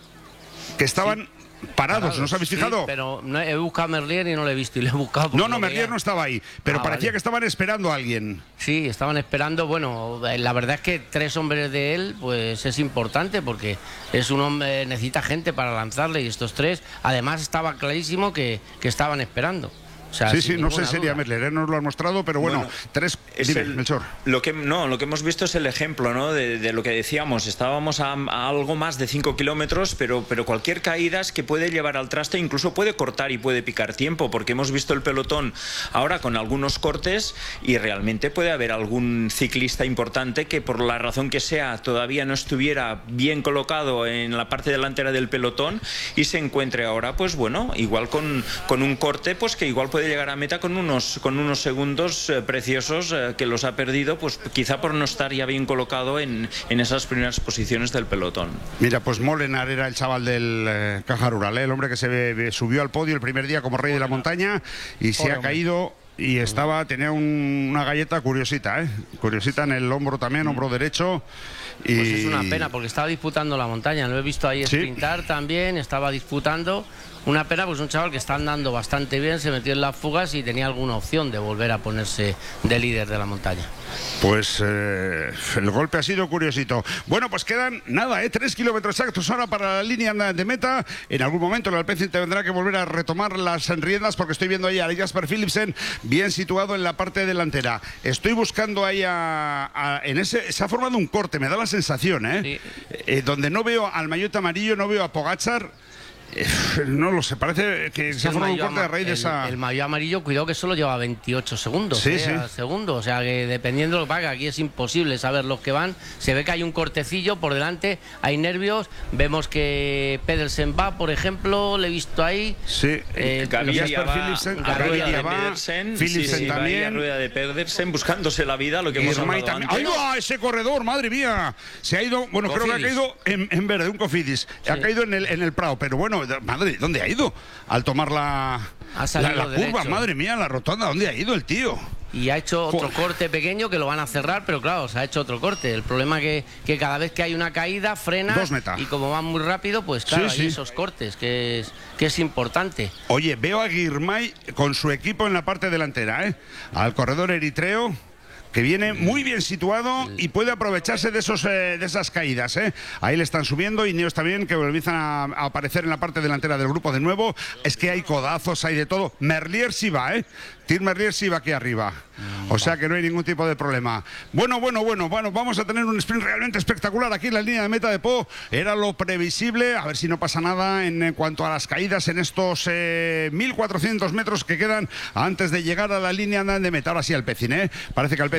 A: que estaban... Sí. Parados, parados, ¿no os habéis fijado?
E: Sí, pero no, he buscado a Merlier y no lo he visto, y lo he buscado.
A: No, no, Merlier no estaba ahí, pero
E: ah,
A: parecía
E: vale.
A: que estaban esperando a alguien.
E: Sí, estaban esperando. Bueno, la verdad es que tres hombres de él, pues es importante, porque es un hombre, necesita gente para lanzarle, y estos tres, además estaba clarísimo que, que estaban esperando. O sea,
A: sí, sí, no sé si sería Merlier, ¿eh? Nos lo han mostrado, pero bueno, bueno tres... Dime,
C: el,
A: Melchor.
C: Lo que, no, lo que hemos visto es el ejemplo, ¿no? de, de lo que decíamos, estábamos a, a algo más de cinco kilómetros, pero, pero cualquier caída es que puede llevar al traste, incluso puede cortar y puede picar tiempo, porque hemos visto el pelotón ahora con algunos cortes, y realmente puede haber algún ciclista importante que por la razón que sea todavía no estuviera bien colocado en la parte delantera del pelotón y se encuentre ahora, pues bueno, igual con, con un corte, pues que igual puede llegar a meta con unos, con unos segundos eh, preciosos eh, que los ha perdido, pues quizá por no estar ya bien colocado en, en esas primeras posiciones del pelotón.
A: Mira, pues Molenaar era el chaval del eh, Caja Rural, ¿eh? El hombre que se ve, subió al podio el primer día como rey de la montaña y se ha caído. Y estaba, tenía un, una galleta curiosita, ¿eh? Curiosita en el hombro también, hombro derecho. Y...
E: Pues es una pena, porque estaba disputando la montaña. Lo he visto ahí
A: ¿Sí?
E: sprintar también, estaba disputando. Una pena, pues un chaval que está andando bastante bien, se metió en las fugas y tenía alguna opción de volver a ponerse de líder de la montaña.
A: Pues eh, el golpe ha sido curiosito. Bueno, pues quedan nada, ¿eh? Tres kilómetros exactos ahora para la línea de meta. En algún momento el Alpecin tendrá que volver a retomar las riendas, porque estoy viendo ahí a Jasper Philipsen bien situado en la parte delantera. Estoy buscando ahí a, a, en ese, se ha formado un corte, me da la sensación, ¿eh? Sí. Eh, donde no veo al maillot amarillo, no veo a Pogačar. No lo sé, parece que se ha formado un corte a raíz de esa...
E: El maillot amarillo, cuidado que solo lleva veintiocho segundos,
A: sí,
E: eh,
A: sí.
E: segundo, o sea que dependiendo de lo que paga, aquí es imposible saber los que van. Se ve que hay un cortecillo por delante, hay nervios, vemos que Pedersen va, por ejemplo, le he visto ahí.
A: Sí,
E: eh,
C: Gaviria va,
A: Philipsen,
C: a rueda de
A: va,
C: Pedersen,
A: Philipsen
C: sí, sí,
A: también.
C: a rueda de Pedersen, buscándose la vida, lo que hemos hablado
A: también.
C: antes.
A: ¡Ay, no! Ese corredor, madre mía! Se ha ido, bueno, Cofidis. Creo que ha caído en, en verde, un Cofidis. Sí. Ha caído en el, en el Prado, pero bueno, madre, ¿dónde ha ido? Al tomar la, la, la curva, madre mía, la rotonda, ¿dónde ha ido el tío?
E: Y ha hecho otro
A: Joder.
E: corte pequeño que lo van a cerrar, pero claro, se ha hecho otro corte. El problema es que, que cada vez que hay una caída, frena.
A: Dos meta.
E: Y como van muy rápido, pues claro,
A: sí,
E: hay
A: sí.
E: esos cortes, que es, que es importante.
A: Oye, veo a Girmay con su equipo en la parte delantera, ¿eh? Al corredor eritreo, que viene muy bien situado y puede aprovecharse de esos eh, de esas caídas, ¿eh? Ahí le están subiendo, y Ineos también, que empiezan a, a aparecer en la parte delantera del grupo de nuevo. Es que hay codazos, hay de todo. Merlier sí va, ¿eh? Tim Merlier sí va aquí arriba. O sea que no hay ningún tipo de problema. Bueno, bueno, bueno, bueno, vamos a tener un sprint realmente espectacular aquí en la línea de meta de Po. Era lo previsible, a ver si no pasa nada en cuanto a las caídas en estos eh, mil cuatrocientos metros que quedan antes de llegar a la línea de meta. Ahora sí, Alpecin, ¿eh? Parece que Alpecin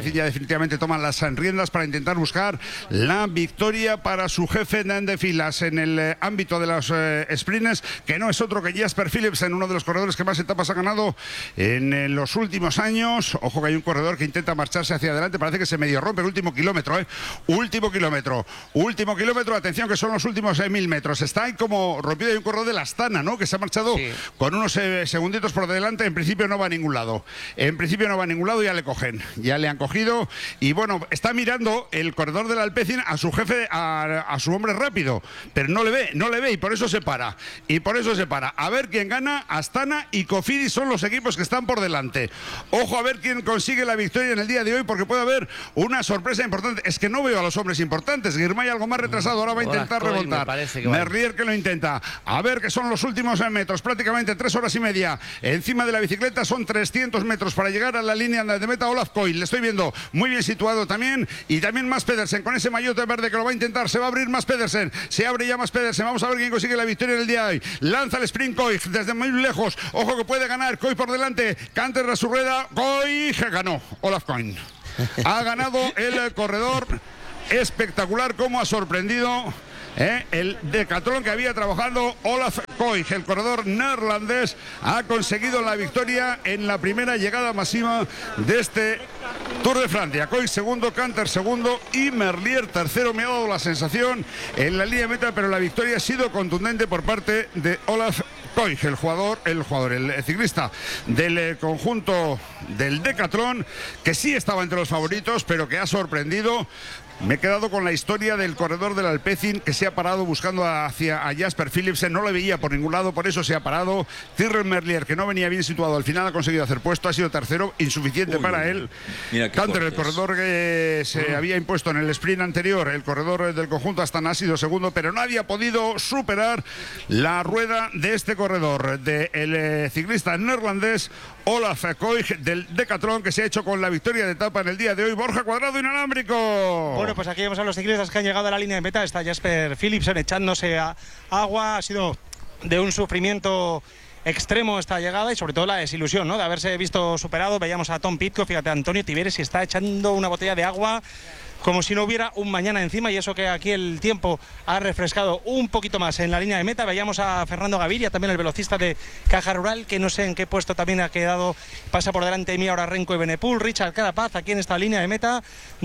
A: Alpecin ya definitivamente toman las riendas para intentar buscar la victoria para su jefe de filas en el eh, ámbito de los eh, sprints, que no es otro que Jasper Philipsen, uno de los corredores que más etapas ha ganado en eh, los últimos años. Ojo que hay un corredor que intenta marcharse hacia adelante, parece que se medio rompe el último kilómetro, ¿eh? Último kilómetro, último kilómetro, atención que son los últimos eh, mil metros. Está ahí como rompido, hay un corredor de la Astana, ¿no? Que se ha marchado sí. con unos eh, segunditos por delante, en principio no va a ningún lado. En principio no va a ningún lado, ya le cogen, ya le han cogido y bueno, está mirando el corredor del Alpecin a su jefe, a, a su hombre rápido, pero no le ve, no le ve y por eso se para, y por eso se para. A ver quién gana. Astana y Cofidis son los equipos que están por delante. Ojo a ver quién consigue la victoria en el día de hoy, porque puede haber una sorpresa importante. Es que no veo a los hombres importantes. Girmay algo más retrasado, ahora va a intentar remontar. Merlier que lo intenta. A ver que son los últimos metros, prácticamente tres horas y media. Encima de la bicicleta son trescientos metros para llegar a la línea de meta. Olaf Koil, le estoy viendo muy bien situado también, y también Mads Pedersen con ese maillot verde que lo va a intentar. Se va a abrir Mads Pedersen, se abre ya Mads Pedersen. Vamos a ver quién consigue la victoria en el día de hoy. Lanza el sprint Koig desde muy lejos. Ojo que puede ganar. Koig por delante. Canter a su rueda. Koig ganó. Olaf Koig ha ganado el corredor. Espectacular cómo ha sorprendido ¿Eh? el decatlón que había trabajado Olaf Koig. El corredor neerlandés ha conseguido la victoria en la primera llegada masiva de este Tour de Francia. Koig segundo, Canter segundo y Merlier tercero. Me ha dado la sensación en la línea de meta, pero la victoria ha sido contundente por parte de Olaf Koig, el jugador, el jugador, el ciclista del conjunto del decatlón, que sí estaba entre los favoritos, pero que ha sorprendido. Me he quedado con la historia del corredor del Alpecin, que se ha parado buscando hacia a Jasper Philipsen, no le veía por ningún lado, por eso se ha parado. Tyrrell Merlier, que no venía bien situado, al final ha conseguido hacer puesto, ha sido tercero, insuficiente Uy, para él. Canter, el corredor que se uh. había impuesto en el sprint anterior, el corredor del conjunto Astana, ha sido segundo, pero nadie ha podido superar la rueda de este corredor, del de ciclista neerlandés Olaf Koig del decatlón, que se ha hecho con la victoria de etapa en el día de hoy. Borja Cuadrado, inalámbrico.
D: Bueno, pues aquí vemos a los ciclistas que han llegado a la línea de meta. Está Jasper Philipsen echándose a agua. Ha sido de un sufrimiento extremo esta llegada y sobre todo la desilusión, ¿no?, de haberse visto superado. Veíamos a Tom Pidcock, fíjate, Antonio Tiberes, y está echando una botella de agua como si no hubiera un mañana encima, y eso que aquí el tiempo ha refrescado un poquito más en la línea de meta. Veíamos a Fernando Gaviria, también el velocista de Caja Rural, que no sé en qué puesto también ha quedado, pasa por delante de mí ahora Renko y Benepul. Richard Carapaz aquí en esta línea de meta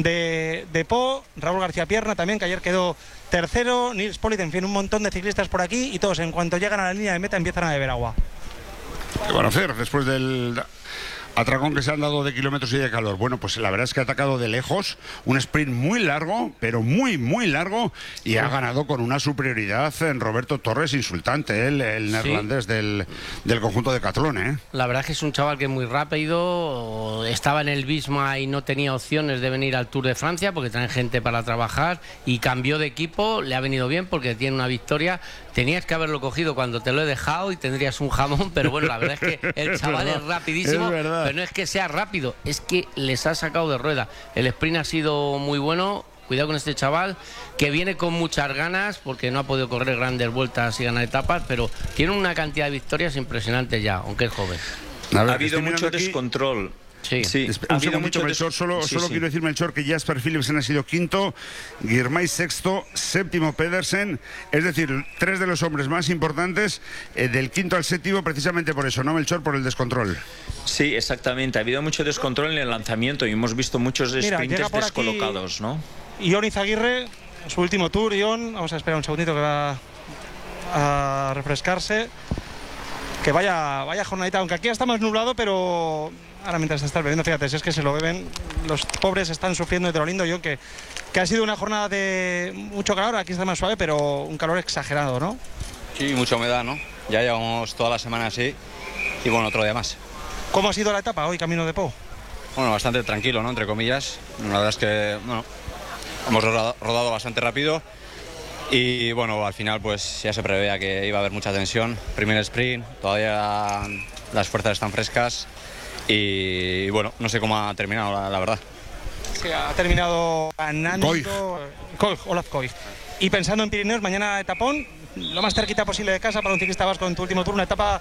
D: de, de Po, Raúl García Pierna también, que ayer quedó tercero, Nils Politt, en fin, un montón de ciclistas por aquí, y todos en cuanto llegan a la línea de meta empiezan a beber agua.
A: ¿Qué van a hacer después del atracón que se han dado de kilómetros y de calor? Bueno, pues la verdad es que ha atacado de lejos, un sprint muy largo, pero muy, muy largo, y ha ganado con una superioridad en Roberto Torres insultante, el, el neerlandés sí. del, del conjunto de Decatlón, ¿eh?
E: La verdad es que es un chaval que es muy rápido, estaba en el Visma y no tenía opciones de venir al Tour de Francia porque traen gente para trabajar, y cambió de equipo, le ha venido bien porque tiene una victoria. Tenías que haberlo cogido cuando te lo he dejado y tendrías un jamón, pero bueno, la verdad es que el chaval es, es rapidísimo, es pero no es que sea rápido, es que les ha sacado de rueda. El sprint ha sido muy bueno. Cuidado con este chaval, que viene con muchas ganas porque no ha podido correr grandes vueltas y ganar etapas, pero tiene una cantidad de victorias impresionantes ya, aunque es joven.
C: A ver, ha habido mucho aquí descontrol.
E: Sí,
C: sí.
A: Ha habido mucho Melchor, solo, sí, solo sí. quiero decir, Melchor, que Jasper Philipsen ha sido quinto, Girmay sexto, séptimo Pedersen, es decir, tres de los hombres más importantes, eh, del quinto al séptimo, precisamente por eso, ¿no, Melchor? Por el descontrol.
C: Sí, exactamente, ha habido mucho descontrol en el lanzamiento y hemos visto muchos sprinters descolocados, ¿no?
D: Ion Izaguirre, su último tour. Ion, vamos a esperar un segundito que va a refrescarse. Que vaya, vaya jornadita, aunque aquí está más nublado, pero ahora mientras se está bebiendo, fíjate, si es que se lo beben, los pobres están sufriendo de lo lindo. Yo que, que ha sido una jornada de mucho calor, aquí está más suave, pero un calor exagerado, ¿no?
O: Sí, mucha humedad, ¿no? Ya llevamos toda la semana así y bueno, otro día más.
D: ¿Cómo ha sido la etapa hoy, camino de Po?
O: Bueno, bastante tranquilo, ¿no?, entre comillas. La verdad es que, bueno, hemos rodado, rodado bastante rápido. Y bueno, al final pues ya se preveía que iba a haber mucha tensión. Primer sprint, todavía las fuerzas están frescas y, y bueno, no sé cómo ha terminado, la, la verdad.
D: Sí, ha terminado ganando
A: Koig.
D: Koig, Olaf Koig. Y pensando en Pirineos, mañana etapón, lo más cerquita posible de casa para un ciclista vasco en tu último turno, una etapa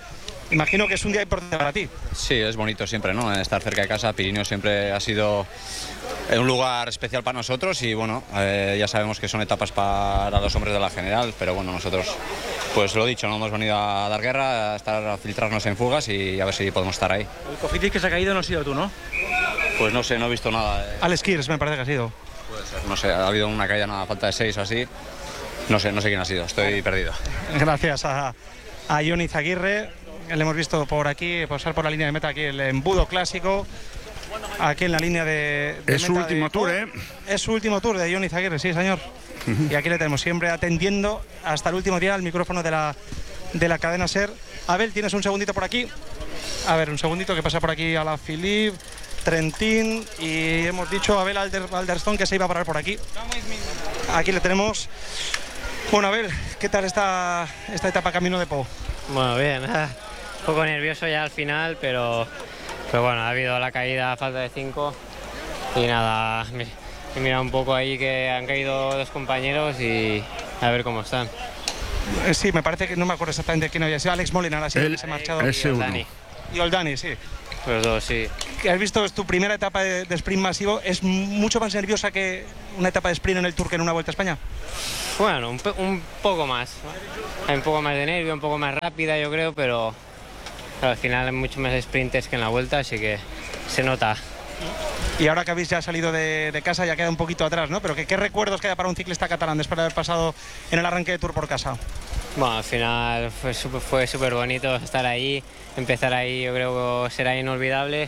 D: imagino que es un día importante para ti.
O: Sí, es bonito siempre, ¿no? Estar cerca de casa. Pirineos siempre ha sido un lugar especial para nosotros y bueno, eh, ya sabemos que son etapas para los hombres de la general, pero bueno, nosotros, pues lo dicho, no hemos venido a dar guerra, a, estar, a filtrarnos en fugas y a ver si podemos estar ahí.
D: El Cofidis que se ha caído no ha sido tú, ¿no?
O: Pues no sé, no he visto nada. Eh.
D: Alex Kirs me parece que ha sido.
O: Puede ser, no sé, ha habido una caída a falta de seis o así. No sé, no sé quién ha sido, estoy perdido.
K: Gracias a, a Jon Izaguirre. Le hemos visto por aquí, pasar por la línea de meta, aquí el embudo clásico. Aquí en la línea de, de
A: Es su último
K: de,
A: tour, ¿eh?
K: Es su último tour de Jon Izaguirre, sí, señor. Uh-huh. Y aquí le tenemos siempre atendiendo hasta el último día al micrófono de la, de la cadena SER. Abel, ¿tienes un segundito por aquí? A ver, un segundito que pasa por aquí a la Philippe, Trentín, y hemos dicho a Abel Alder, Alderstone que se iba a parar por aquí. Aquí le tenemos. Bueno, Abel, ¿qué tal esta, esta etapa camino de Po?
P: Bueno, bien, un poco nervioso ya al final, pero, pero bueno, ha habido la caída a falta de cinco y nada, he mirado un poco ahí que han caído dos compañeros y a ver cómo están.
K: Sí, me parece que no me acuerdo exactamente quién había sido. Alex Molina, así que se ha marchado.
P: Y Oldani.
K: Y Oldani, sí.
P: Los dos, sí.
K: ¿Has visto? Es tu primera etapa de, de sprint masivo. ¿Es mucho más nerviosa que una etapa de sprint en el Tour que en una Vuelta a España?
P: Bueno, un, un poco más. Hay un poco más de nervio, un poco más rápida, yo creo, pero, pero al final hay mucho más sprinters que en la Vuelta, así que se nota.
K: Y ahora que habéis ya salido de, de casa, ya queda un poquito atrás, ¿no? Pero ¿qué, qué recuerdos queda para un ciclista catalán después de haber pasado en el arranque de Tour por casa?
P: Bueno, al final fue súper fue súper bonito estar ahí, empezar ahí, yo creo que será inolvidable.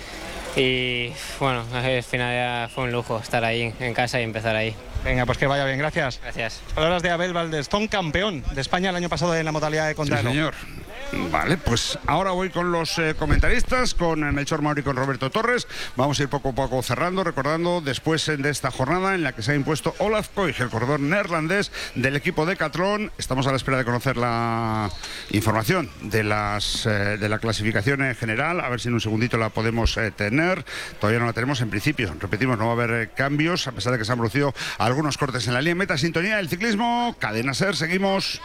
P: Y bueno, al final ya fue un lujo estar ahí en casa y empezar ahí.
K: Venga, pues que vaya bien, gracias.
P: Gracias.
K: Palabras de Abel Alderstone, campeón de España el año pasado en la modalidad de contrarreloj.
A: Sí, señor. Vale, pues ahora voy con los eh, comentaristas, con Melchor Mauri y con Roberto Torres. Vamos a ir poco a poco cerrando, recordando después de esta jornada en la que se ha impuesto Olaf Koig, el corredor neerlandés del equipo Decathlon. Estamos a la espera de conocer la información de las eh, de la clasificación en general, a ver si en un segundito la podemos eh, tener. Todavía no la tenemos en principio, repetimos, no va a haber eh, cambios, a pesar de que se han producido algunos cortes en la línea meta. Sintonía del ciclismo, Cadena SER, seguimos.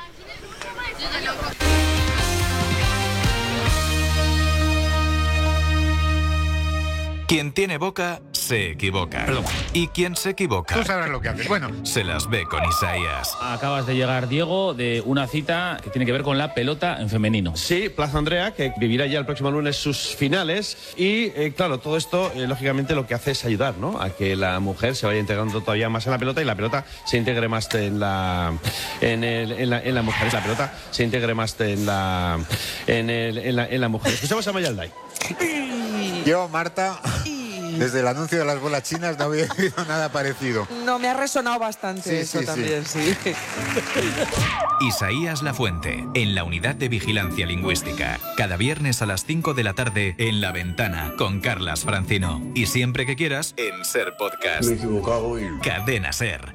Q: Quien tiene boca, se equivoca.
R: Perdón.
Q: Y quien se equivoca...
R: Tú sabrás lo que haces. Bueno.
Q: Se las ve con Isaías.
S: Acabas de llegar, Diego, de una cita que tiene que ver con la pelota en femenino.
T: Sí, Plaza Andrea, que vivirá ya el próximo lunes sus finales. Y, eh, claro, todo esto, eh, lógicamente, lo que hace es ayudar, ¿no?, a que la mujer se vaya integrando todavía más en la pelota y la pelota se integre más en la... En, el, en, la, en la mujer. La pelota se integre más en la... En, el, en, la, en la mujer. Escuchamos a Mayalday.
R: Yo, Marta, desde el anuncio de las bolas chinas no había oído nada parecido.
U: No, me ha resonado bastante sí, eso sí, también, sí. sí.
Q: Isaías Lafuente, en la Unidad de Vigilancia Lingüística. Cada viernes a las cinco de la tarde en La Ventana, con Carlas Francino. Y siempre que quieras, en SER Podcast.
R: Me he equivocado y...
Q: Cadena SER.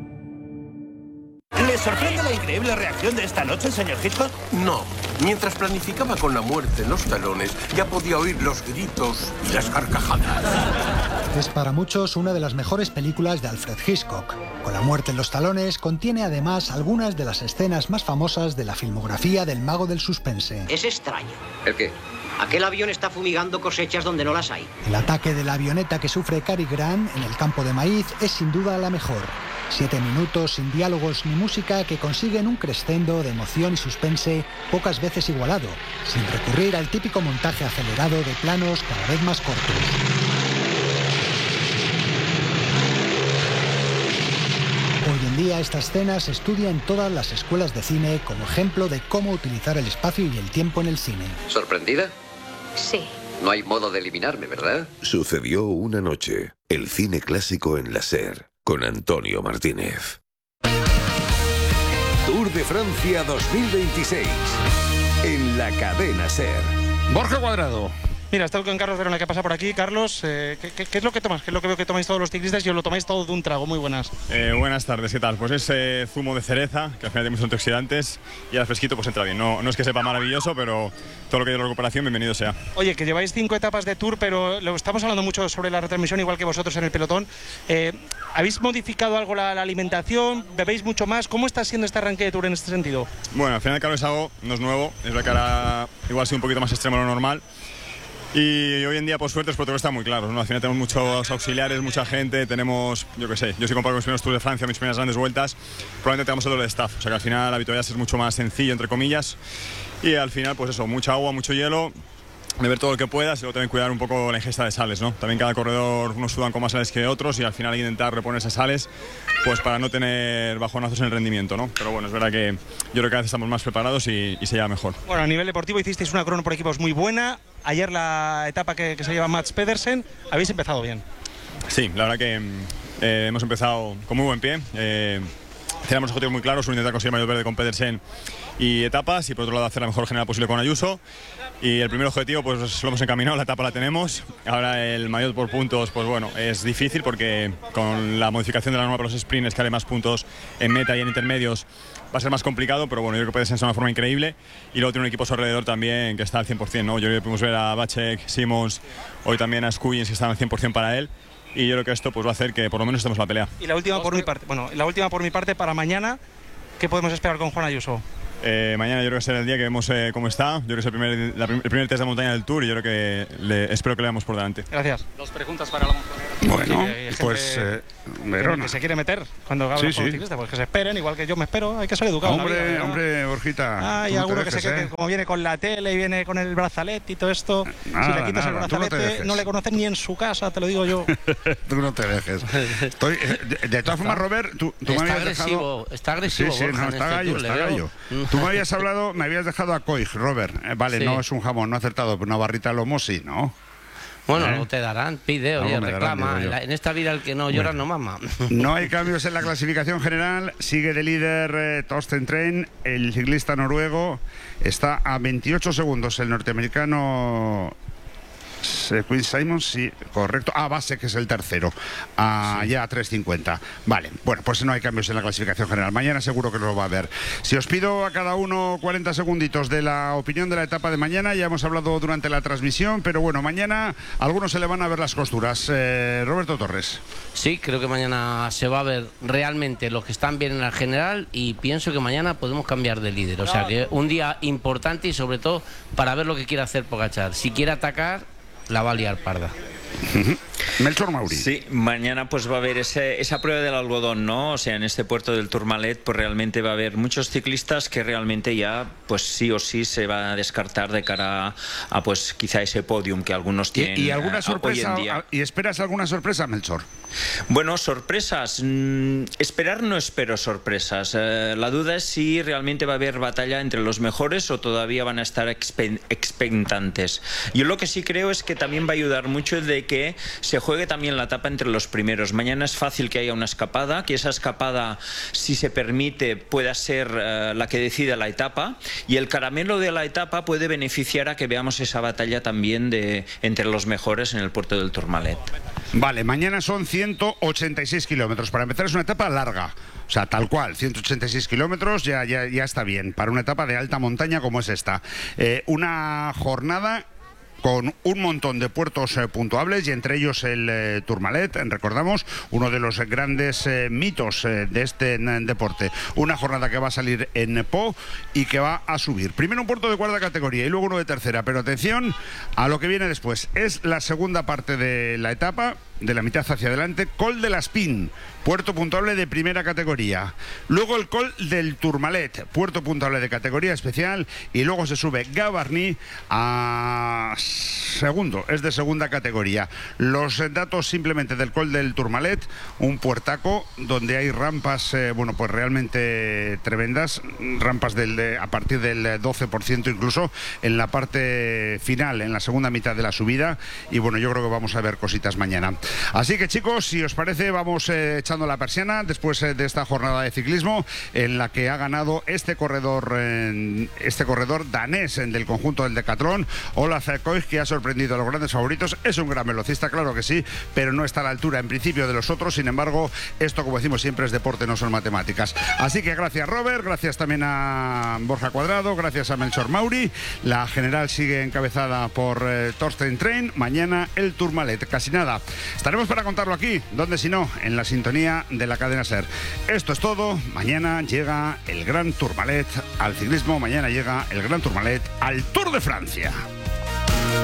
V: ¿Le sorprende la increíble reacción de esta noche, señor Hitchcock?
W: No. Mientras planificaba con la muerte en los talones, ya podía oír los gritos y las carcajadas.
X: Es para muchos una de las mejores películas de Alfred Hitchcock. Con la muerte en los talones, contiene además algunas de las escenas más famosas de la filmografía del mago del suspense.
Y: Es extraño. ¿El qué? Aquel avión está fumigando cosechas donde no las hay.
X: El ataque de la avioneta que sufre Cary Grant en el campo de maíz es sin duda la mejor. Siete minutos sin diálogos ni música que consiguen un crescendo de emoción y suspense pocas veces igualado, sin recurrir al típico montaje acelerado de planos cada vez más cortos. Hoy en día esta escena se estudia en todas las escuelas de cine como ejemplo de cómo utilizar el espacio y el tiempo en el cine.
Z: ¿Sorprendida?
Y: Sí.
Z: No hay modo de eliminarme, ¿verdad?
N: Sucedió una noche. El cine clásico en la SER. Con Antonio Martínez. Tour de Francia dos mil veintiséis. En la cadena SER.
A: Borja Cuadrado.
K: Mira, estoy con Carlos Verona, que pasa por aquí. Carlos, eh, ¿qué, qué, ¿qué es lo que tomas? ¿Qué es lo que veo que tomáis todos los ciclistas y os lo tomáis todo de un trago? Muy buenas.
B: Eh, buenas tardes, ¿qué tal? Pues es eh, zumo de cereza, que al final tiene muchos antioxidantes, y al fresquito pues entra bien. No, no es que sepa maravilloso, pero todo lo que hay de la recuperación, bienvenido sea.
K: Oye, que lleváis cinco etapas de Tour, pero lo estamos hablando mucho sobre la retransmisión, igual que vosotros en el pelotón. Eh, ¿Habéis modificado algo la, la alimentación? ¿Bebéis mucho más? ¿Cómo está siendo este arranque de Tour en este sentido?
B: Bueno, al final el calor es algo, no es nuevo, es la cara igual ha sido un poquito más extremo de lo normal. Y hoy en día, por suerte, los protocolos están muy claros, ¿no? Al final tenemos muchos auxiliares, mucha gente, tenemos, yo qué sé, yo si comparo con mis primeros Tours de Francia, mis primeras grandes vueltas, probablemente tengamos el doble de staff. O sea que al final la habitualidad es mucho más sencillo, entre comillas, y al final, pues eso, mucha agua, mucho hielo, beber todo lo que puedas y luego también cuidar un poco la ingesta de sales, ¿no? También cada corredor, unos sudan con más sales que otros y al final hay que intentar reponer esas sales, pues para no tener bajonazos en el rendimiento, ¿no? Pero bueno, es verdad que yo creo que cada vez estamos más preparados y, y se lleva mejor.
K: Bueno, a nivel deportivo hicisteis una crono por equipos muy buena. Ayer la etapa que, que se lleva Mats Pedersen, habéis empezado bien.
B: Sí, la verdad que eh, hemos empezado con muy buen pie. Eh, Tenemos objetivos muy claros, un intentar conseguir maillot verde con Pedersen y etapas, y por otro lado hacer la mejor general posible con Ayuso. Y el primer objetivo pues lo hemos encaminado, la etapa la tenemos. Ahora el maillot por puntos, pues bueno, es difícil porque con la modificación de la norma para los sprints, que haré más puntos en meta y en intermedios, va a ser más complicado, pero bueno, yo creo que Pedersen es una forma increíble. Y luego tiene un equipo a su alrededor también que está al cien por cien, ¿no? Yo creo que pudimos ver a Bacek, Simons, hoy también a Skujins, que están al cien por cien para él. Y yo creo que esto pues va a hacer que por lo menos estemos en la pelea.
K: Y la última por mi parte, bueno, la última por mi parte para mañana, ¿qué podemos esperar con Juan Ayuso?
B: Eh, mañana yo creo que será el día que vemos eh, cómo está. Yo creo que es el primer, la, el primer test de montaña del Tour y yo creo que le, espero que le damos por delante.
K: Gracias.
F: Dos preguntas para la
A: Bueno,
K: sí,
A: pues eh, Verona.
K: Que se quiere meter cuando habla
A: sí,
K: con
A: sí.
K: los ciclistas, pues que se esperen, igual que yo me espero, hay que ser educado.
A: Hombre,
K: vida,
A: hombre, Borjita.
K: Ah, y
A: no
K: alguno
A: dejes,
K: que se quede,
A: ¿eh?
K: como viene con la tele y viene con el brazalete y todo esto,
A: Nada,
K: si le quitas
A: nada,
K: el
A: tú no te
K: brazalete,
A: dejes.
K: no, le conocen ni en su casa, te lo digo yo.
A: Tú no te dejes. Estoy, de, de todas formas, Robert, tú, tú me
E: Está
A: habías
E: agresivo,
A: dejado...
E: está agresivo,
A: Sí, sí,
E: Borja,
A: no,
E: en
A: está
E: este
A: gallo,
E: Tour,
A: está
E: le
A: gallo.
E: veo.
A: Tú me habías hablado, me habías dejado a Coig, Robert. Eh, vale,
E: Sí.
A: no es un jamón, no ha acertado, pero una barrita de lomo sí, ¿no?
E: Bueno,
A: ¿Eh?
E: algo te darán, pide, oye,
A: Algo me darán,
E: reclama.
A: digo yo.
E: En la- en esta vida el que no llora
A: Bueno.
E: no mama.
A: No hay cambios en la clasificación general. Sigue de líder eh, Torsten Train. El ciclista noruego está a veintiocho segundos. El norteamericano eh, Quinn Simons, sí, correcto. Ah, Base, que es el tercero. Ah, ya a tres cincuenta. Vale, bueno, pues no hay cambios en la clasificación general. Mañana seguro que lo va a haber. Si os pido a cada uno cuarenta segunditos de la opinión de la etapa de mañana, ya hemos hablado durante la transmisión, pero bueno, mañana a algunos se le van a ver las costuras. Eh, Roberto Torres.
E: Sí, creo que mañana se va a ver realmente los que están bien en la general y pienso que mañana podemos cambiar de líder. O sea que un día importante y sobre todo para ver lo que quiere hacer Pogačar. Si quiere atacar, la va a liar parda.
A: Melchor Mauri.
C: Sí, mañana pues va a haber ese, esa prueba del algodón, ¿no? O sea, en este puerto del Tourmalet pues realmente va a haber muchos ciclistas que realmente ya pues sí o sí se va a descartar de cara a, a, pues quizá ese podium que algunos tienen.
A: ¿Y, y alguna
C: eh,
A: sorpresa?
C: hoy en día.
A: ¿Y esperas alguna sorpresa, Melchor?
C: Bueno, sorpresas. Mm, esperar no espero sorpresas. Eh, la duda es si realmente va a haber batalla entre los mejores o todavía van a estar expe expectantes. Yo lo que sí creo es que también va a ayudar mucho de que se juegue también la etapa entre los primeros. Mañana es fácil que haya una escapada, que esa escapada, si se permite, pueda ser eh, la que decida la etapa, y el caramelo de la etapa puede beneficiar a que veamos esa batalla también de entre los mejores en el puerto del Tourmalet.
A: Vale, mañana son ciento ochenta y seis kilómetros. Para empezar es una etapa larga. O sea, tal cual, ciento ochenta y seis kilómetros ya, ya, ya está bien para una etapa de alta montaña como es esta. Eh, una jornada con un montón de puertos eh, puntuables y entre ellos el eh, Tourmalet, recordamos, uno de los grandes eh, mitos eh, de este eh, deporte. Una jornada que va a salir en Po y que va a subir. Primero un puerto de cuarta categoría y luego uno de tercera, pero atención a lo que viene después. Es la segunda parte de la etapa, de la mitad hacia adelante, Col de l'Espín, puerto puntuable de primera categoría. Luego el Col del Tourmalet, puerto puntuable de categoría especial, y luego se sube Gavarnie a segundo, es de segunda categoría. Los eh, datos simplemente del Col del Tourmalet, un puertaco donde hay rampas, eh, bueno, pues realmente tremendas, rampas del, de, a partir del doce por ciento incluso en la parte final, en la segunda mitad de la subida, y bueno, yo creo que vamos a ver cositas mañana. Así que chicos, si os parece, vamos eh, echando la persiana después eh, de esta jornada de ciclismo en la que ha ganado este corredor eh, este corredor danés eh, del conjunto del Decatlón, Olaf Koig, que ha sorprendido a los grandes favoritos. Es un gran velocista, claro que sí, pero no está a la altura en principio de los otros. Sin embargo, esto, como decimos siempre, es deporte, no son matemáticas. Así que gracias Robert, gracias también a Borja Cuadrado, gracias a Melchor Mauri. La general sigue encabezada por eh, Torsten Train. Mañana el Tourmalet, casi nada. Estaremos para contarlo aquí, donde si no, en la sintonía de la cadena SER. Esto es todo. Mañana llega el Gran Tourmalet al ciclismo. Mañana llega el Gran Tourmalet al Tour de Francia.